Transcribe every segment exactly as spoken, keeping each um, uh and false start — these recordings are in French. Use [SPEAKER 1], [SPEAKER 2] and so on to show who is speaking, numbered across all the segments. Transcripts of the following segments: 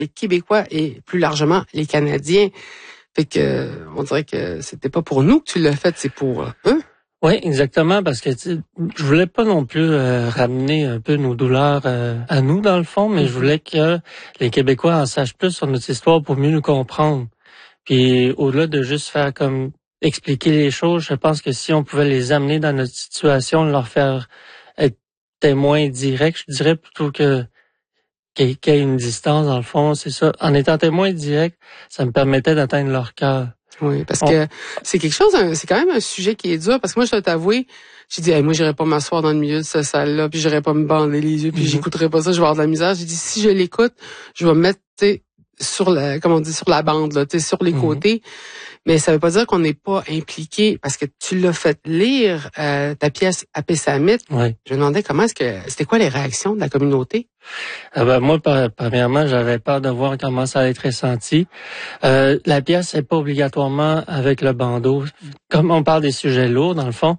[SPEAKER 1] les Québécois et plus largement les Canadiens. Fait que on dirait que c'était pas pour nous que tu l'as fait, c'est pour eux.
[SPEAKER 2] Oui, exactement, parce que je voulais pas non plus euh, ramener un peu nos douleurs euh, à nous dans le fond, mais mm-hmm. je voulais que les Québécois en sachent plus sur notre histoire pour mieux nous comprendre. Puis au-delà de juste faire comme expliquer les choses, je pense que si on pouvait les amener dans notre situation, leur faire être témoins directs, je dirais plutôt que qu'il y ait une distance dans le fond, c'est ça. En étant témoin direct, ça me permettait d'atteindre leur cœur.
[SPEAKER 1] Oui, parce que c'est quelque chose, c'est quand même un sujet qui est dur, parce que moi, je dois t'avouer, j'ai dit, hey, moi, j'irai pas m'asseoir dans le milieu de cette salle-là, puis j'irai pas me bander les yeux, puis mm-hmm. j'écouterai pas ça, je vais avoir de la misère. J'ai dit, si je l'écoute, je vais me mettre, tu sais, sur la, comment on dit, sur la bande, là, tu sais, sur les mm-hmm. côtés. Mais ça veut pas dire qu'on n'est pas impliqué, parce que tu l'as fait lire, euh, ta pièce à Pessamit.
[SPEAKER 2] Oui.
[SPEAKER 1] Je me demandais comment est-ce que, c'était quoi les réactions de la communauté?
[SPEAKER 2] Ah ben moi, premièrement, j'avais peur de voir comment ça allait être ressenti. Euh, la pièce n'est pas obligatoirement avec le bandeau. Comme on parle des sujets lourds, dans le fond,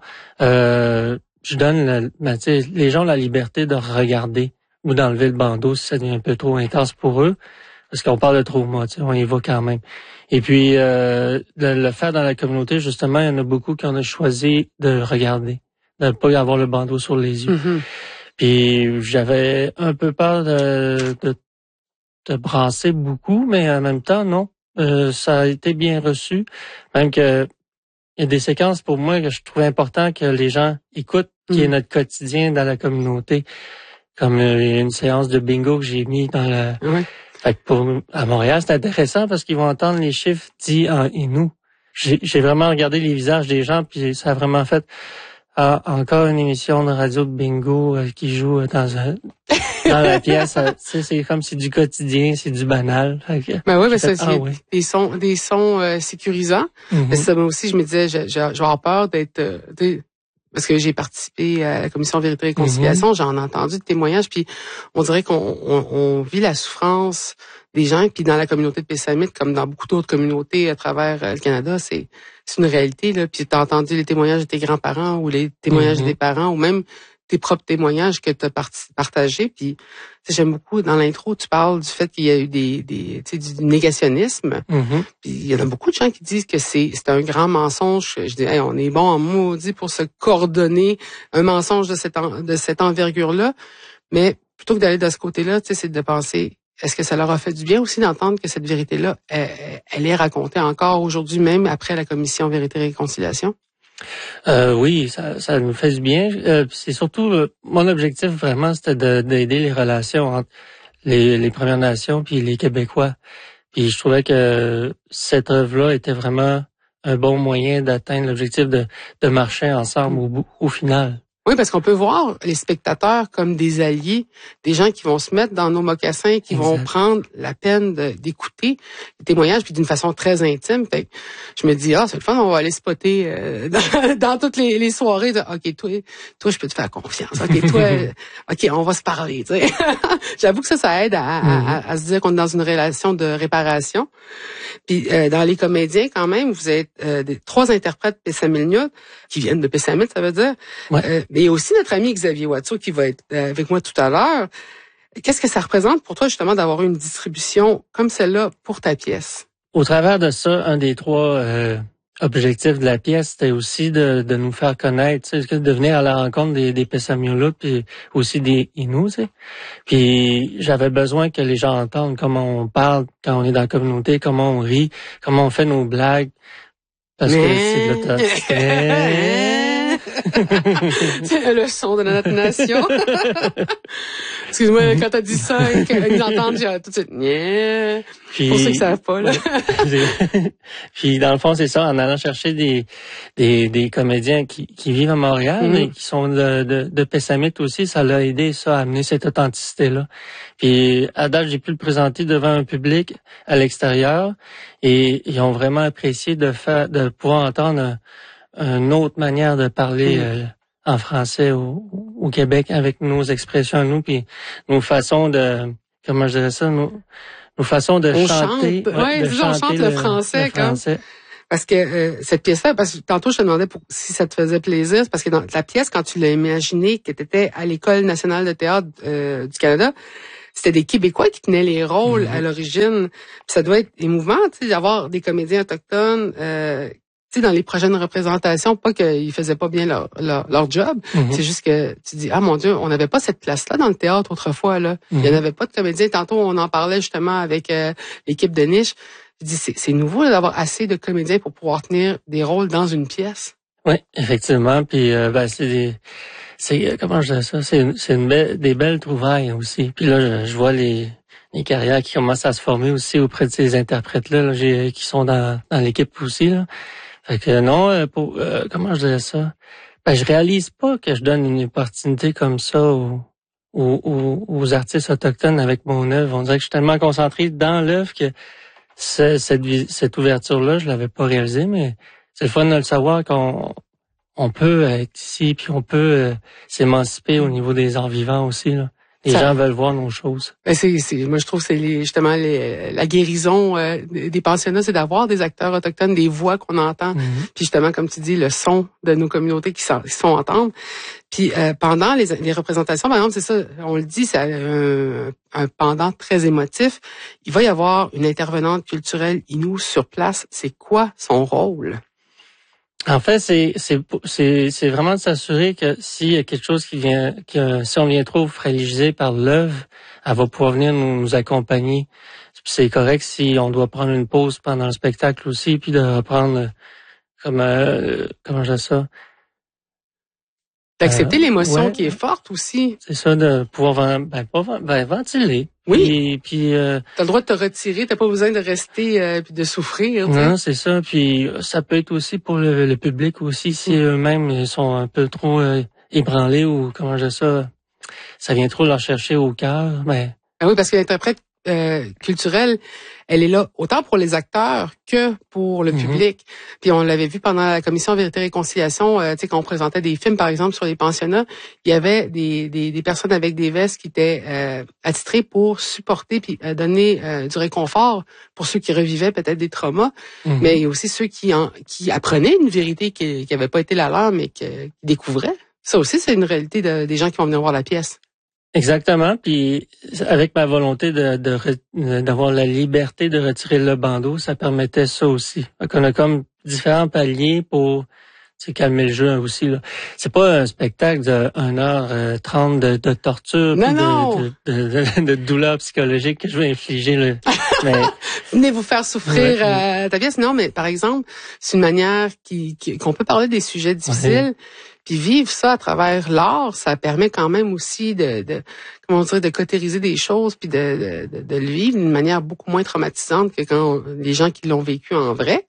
[SPEAKER 2] euh, je donne la, ben, les gens la liberté de regarder ou d'enlever le bandeau si ça devient un peu trop intense pour eux. Parce qu'on parle de trauma, tu sais, on y va quand même. Et puis, euh, le, le faire dans la communauté, justement, il y en a beaucoup qui ont choisi de regarder, de ne pas avoir le bandeau sur les yeux. Mm-hmm. Puis, j'avais un peu peur de, de, de brasser beaucoup, mais en même temps, non. Euh, ça a été bien reçu. Même que il y a des séquences pour moi que je trouvais important que les gens écoutent, mm-hmm. qui est notre quotidien dans la communauté. Comme euh, une séance de bingo que j'ai mis dans la...
[SPEAKER 1] Oui.
[SPEAKER 2] Fait que pour à Montréal, c'est intéressant parce qu'ils vont entendre les chiffres dits en inou. J'ai, j'ai vraiment regardé les visages des gens, puis ça a vraiment fait ah, encore une émission de radio de bingo euh, qui joue dans un dans la pièce. Tu sais, c'est comme c'est du quotidien, c'est du banal. Fait que,
[SPEAKER 1] ben oui, mais
[SPEAKER 2] fait,
[SPEAKER 1] ça,
[SPEAKER 2] ah,
[SPEAKER 1] c'est
[SPEAKER 2] ouais.
[SPEAKER 1] des sons, des sons euh, sécurisants. Mm-hmm. Mais ça, moi aussi, je me disais, je, je, je vais avoir peur d'être, euh, parce que j'ai participé à la commission Vérité et Réconciliation, mm-hmm. j'en ai entendu de témoignages, puis on dirait qu'on on, on vit la souffrance des gens, puis dans la communauté de Pessamit, comme dans beaucoup d'autres communautés à travers euh, le Canada, c'est c'est une réalité, là. Puis t'as entendu les témoignages de tes grands-parents ou les témoignages mm-hmm. des parents ou même tes propres témoignages que tu as partagés. Puis j'aime beaucoup, dans l'intro, tu parles du fait qu'il y a eu des, des tu sais, du négationnisme. Mm-hmm. Puis il y en a beaucoup de gens qui disent que c'est c'est un grand mensonge. Je dis, hey, on est bon en maudit pour se coordonner un mensonge de cette en, de cette envergure-là. Mais plutôt que d'aller de ce côté-là, tu sais, c'est de penser, est-ce que ça leur a fait du bien aussi d'entendre que cette vérité-là, elle, elle est racontée encore aujourd'hui même après la commission Vérité et Réconciliation?
[SPEAKER 2] Euh, oui, ça, ça nous fait du bien. Euh, c'est surtout, euh, mon objectif vraiment, c'était de, d'aider les relations entre les, les Premières Nations puis les Québécois. Puis je trouvais que cette œuvre-là était vraiment un bon moyen d'atteindre l'objectif de, de marcher ensemble au, au final.
[SPEAKER 1] Oui, parce qu'on peut voir les spectateurs comme des alliés, des gens qui vont se mettre dans nos mocassins, qui exact. Vont prendre la peine de, d'écouter les témoignages, puis d'une façon très intime. Fait que je me dis, ah, c'est le fun, on va aller spotter euh, dans, dans toutes les, les soirées. De, OK, toi, toi, je peux te faire confiance. OK, toi, OK, on va se parler. Tu sais. J'avoue que ça, ça aide à, mm-hmm. à, à se dire qu'on est dans une relation de réparation. Puis euh, dans les comédiens, quand même, vous êtes euh, des, trois interprètes Pessamilniut, qui viennent de Pessamit, ça veut dire.
[SPEAKER 2] Ouais.
[SPEAKER 1] Euh, mais il y a aussi notre ami Xavier Watteau qui va être euh, avec moi tout à l'heure. Qu'est-ce que ça représente pour toi, justement, d'avoir une distribution comme celle-là pour ta pièce?
[SPEAKER 2] Au travers de ça, un des trois euh, objectifs de la pièce, c'était aussi de, de nous faire connaître, tu sais, de venir à la rencontre des, des Pessamilniut, puis aussi des Inuits, tu sais. Puis j'avais besoin que les gens entendent comment on parle quand on est dans la communauté, comment on rit, comment on fait nos blagues. Parce mais... que c'est de l'authenticité.
[SPEAKER 1] C'est le son de notre nation. Excuse-moi, quand t'as dit ça, ils entendent, j'ai tout de suite, yeah. Puis, pour ceux qui savent pas, là.
[SPEAKER 2] Puis, dans le fond, c'est ça, en allant chercher des, des, des comédiens qui, qui vivent à Montréal, mm-hmm. et qui sont de, de, de Pessamit aussi, ça l'a aidé, ça, à amener cette authenticité-là. Puis, à date, j'ai pu le présenter devant un public à l'extérieur, et ils ont vraiment apprécié de faire, de pouvoir entendre une autre manière de parler, mm. euh, en français au, au Québec avec nos expressions à nous, puis nos façons de, comment je dirais ça, nos, nos façons de
[SPEAKER 1] on
[SPEAKER 2] chanter.
[SPEAKER 1] Chante. Ouais,
[SPEAKER 2] de
[SPEAKER 1] chanter on chante le, le français, le français. Comme. Parce que euh, cette pièce-là, parce que tantôt je te demandais pour, si ça te faisait plaisir, c'est parce que dans la pièce, quand tu l'as imaginée, que tu étais à l'École nationale de théâtre euh, du Canada, c'était des Québécois qui tenaient les rôles
[SPEAKER 2] Mm-hmm.
[SPEAKER 1] à l'origine. Puis ça doit être émouvant, tu sais, d'avoir des comédiens autochtones, euh, tu sais, dans les prochaines représentations, pas qu'ils faisaient pas bien leur, leur, leur job,
[SPEAKER 2] Mm-hmm.
[SPEAKER 1] c'est juste que tu dis, ah mon Dieu, on n'avait pas cette place-là dans le théâtre autrefois, là.
[SPEAKER 2] Mm-hmm.
[SPEAKER 1] Il y en avait pas de comédiens. Tantôt, on en parlait justement avec euh, l'équipe de Niche. Je dis, c'est, c'est nouveau là, d'avoir assez de comédiens pour pouvoir tenir des rôles dans une pièce.
[SPEAKER 2] Oui, effectivement. Puis euh, ben c'est des, c'est comment je dis ça, c'est une, c'est une belle, des belles trouvailles aussi. Puis là, je, je vois les les carrières qui commencent à se former aussi auprès de ces interprètes-là, là, j'ai, qui sont dans dans l'équipe aussi là. Fait que non, pour euh, comment je dirais ça, ben je réalise pas que je donne une opportunité comme ça aux aux, aux artistes autochtones avec mon œuvre. On dirait que je suis tellement concentré dans l'œuvre que ce, cette cette ouverture-là, je l'avais pas réalisée, mais c'est le fun de le savoir qu'on on peut être ici, puis on peut euh, s'émanciper au niveau des arts vivants aussi. Là. Les ça, gens veulent voir nos choses.
[SPEAKER 1] Ben c'est, c'est, moi, je trouve que c'est les, justement les, la guérison euh, des pensionnats, c'est d'avoir des acteurs autochtones, des voix qu'on entend, mm-hmm. puis justement, comme tu dis, le son de nos communautés qui, qui sont entendre. Puis euh, pendant les, les représentations, par exemple, c'est ça, on le dit, c'est un, un pendant très émotif. Il va y avoir une intervenante culturelle Innu sur place. C'est quoi son rôle?
[SPEAKER 2] En fait, c'est c'est c'est c'est vraiment de s'assurer que s'il y a quelque chose qui vient, que si on vient trop fragilisé par l'œuvre, elle va pouvoir venir nous, nous accompagner. C'est correct si on doit prendre une pause pendant le spectacle aussi, puis de reprendre comme euh, comment je dis ça.
[SPEAKER 1] D'accepter euh, l'émotion
[SPEAKER 2] ouais,
[SPEAKER 1] qui est forte aussi.
[SPEAKER 2] C'est ça, de pouvoir ben, pas, ben, ventiler.
[SPEAKER 1] Oui.
[SPEAKER 2] Puis, puis euh,
[SPEAKER 1] t'as le droit de te retirer, t'as pas besoin de rester euh, puis de souffrir. T'sais.
[SPEAKER 2] Non, c'est ça. Puis ça peut être aussi pour le, le public aussi, si mmh. eux-mêmes ils sont un peu trop euh, ébranlés ou comment je dis ça, ça vient trop leur chercher au cœur. Ben
[SPEAKER 1] ah oui, parce que l'interprète euh, culturelle, elle est là autant pour les acteurs que pour le mmh. public. Puis on l'avait vu pendant la commission Vérité et Réconciliation, euh, tu sais, quand on présentait des films, par exemple, sur les pensionnats, il y avait des, des, des personnes avec des vestes qui étaient euh, attitrées pour supporter puis euh, donner euh, du réconfort pour ceux qui revivaient peut-être des traumas, mmh. mais il y a aussi ceux qui, en, qui apprenaient une vérité qui n'avait pas été la leur, mais qui découvraient. Ça aussi, c'est une réalité de, des gens qui vont venir voir la pièce.
[SPEAKER 2] Exactement, puis avec ma volonté de, de d'avoir la liberté de retirer le bandeau, ça permettait ça aussi. Donc on a comme différents paliers pour calmer le jeu aussi. Là. C'est pas un spectacle de une heure trente de, de torture,
[SPEAKER 1] non,
[SPEAKER 2] puis
[SPEAKER 1] non.
[SPEAKER 2] De, de, de, de douleur psychologique que je vais infliger. Là. Mais
[SPEAKER 1] venez vous faire souffrir ouais. euh, ta pièce. Non, mais par exemple, c'est une manière qui, qui qu'on peut parler des sujets difficiles. Ouais. Puis vivre ça à travers l'art, ça permet quand même aussi de, de comment dire, de cautériser des choses, puis de, de, de le vivre d'une manière beaucoup moins traumatisante que quand on, les gens qui l'ont vécu en vrai.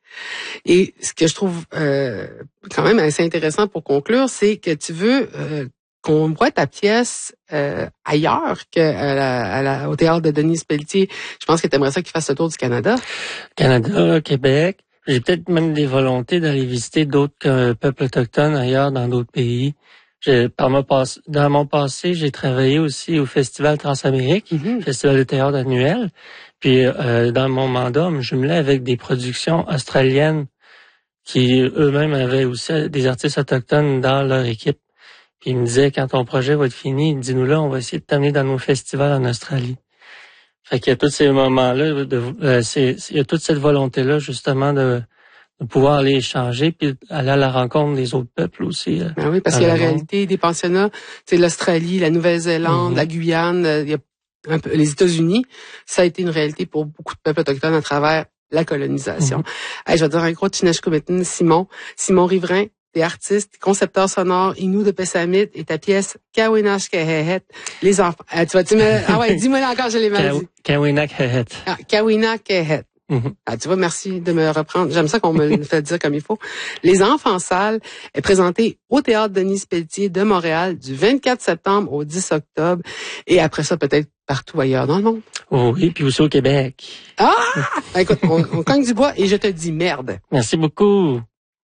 [SPEAKER 1] Et ce que je trouve euh, quand même assez intéressant pour conclure, c'est que tu veux euh, qu'on voit ta pièce euh, ailleurs qu'à la, à la, au théâtre de Denise Pelletier. Je pense que tu aimerais ça qu'il fasse le tour du Canada.
[SPEAKER 2] Canada, Québec. J'ai peut-être même des volontés d'aller visiter d'autres euh, peuples autochtones ailleurs dans d'autres pays. J'ai, par mon passe, dans mon passé, j'ai travaillé aussi au Festival Transamérique, mm-hmm. Festival de théâtre annuel. Puis euh, dans mon mandat, on me jumelait avec des productions australiennes qui eux-mêmes avaient aussi des artistes autochtones dans leur équipe. Puis ils me disaient, quand ton projet va être fini, dis-nous là, on va essayer de t'amener dans nos festivals en Australie. Fait qu'il y a tous ces moments-là, de, euh, c'est, il y a toute cette volonté-là, justement, de, de pouvoir aller échanger puis aller à la rencontre des autres peuples aussi. Euh,
[SPEAKER 1] ben oui, parce qu'il y a la réalité des pensionnats, c'est l'Australie, la Nouvelle-Zélande, mm-hmm. la Guyane, il y a un peu, les États-Unis. Ça a été une réalité pour beaucoup de peuples autochtones à travers la colonisation. Mm-hmm. Hey, je vais dire un gros Tinashkumitin, Simon. Simon Riverain, t'es artiste, concepteur sonore, Innu de Pessamit et ta pièce Kawinak Kehet. Les enfants. Ah, tu vas-tu me... Ah ouais, dis-moi encore, je l'ai mal dit.
[SPEAKER 2] Kawinak Kehet.
[SPEAKER 1] Ah, Kawinak Kehet. Mm-hmm. Ah, tu vois, merci de me reprendre. J'aime ça qu'on me le fait dire comme il faut. Les enfants sales est présenté au Théâtre Denise Pelletier de Montréal du vingt-quatre septembre au dix octobre. Et après ça, peut-être partout ailleurs dans le monde.
[SPEAKER 2] Oh oui, puis aussi au Québec.
[SPEAKER 1] Ah! Écoute, on, on cogne du bois et je te dis merde.
[SPEAKER 2] Merci beaucoup.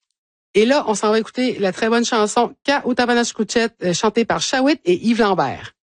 [SPEAKER 1] Et là, on s'en va écouter la très bonne chanson Ka Utavanashkuchet, chantée par Shawit et Yves Lambert.